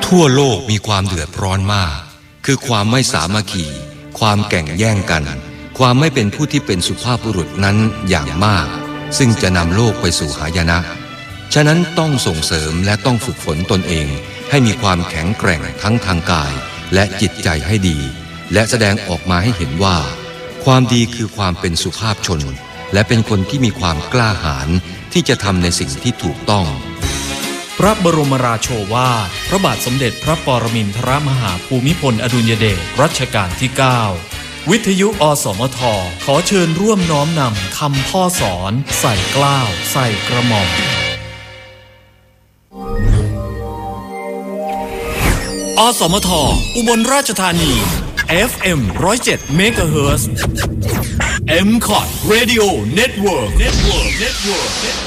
ทั่วโลกมีความเดือดร้อนมากคือความไม่สามัคคีความแข่งแย่งกันความไม่เป็นผู้ที่เป็นสุภาพบุรุษนั้นอย่างมากซึ่งจะนำโลกไปสู่หายนะฉะนั้นต้องส่งเสริมและต้องฝึกฝนตนเองให้มีความแข็งแกร่งทั้งทางกายและจิตใจให้ดีและแสดงออกมาให้เห็นว่าความดีคือความเป็นสุภาพชนและเป็นคนที่มีความกล้าหาญที่จะทำในสิ่งที่ถูกต้องพระบรมราโชวาทพระบาทสมเด็จพระปรมินทรมหาภูมิพลอดุลยเดชรัชกาลที่ 9 วิทยุอสมทขอเชิญร่วมน้อมนำคำพ่อสอนใส่เกล้าใส่กระหม่อมอสมทอุบลราชธานี FM 107 เมกะเฮิรตซ์ MCOT Radio Network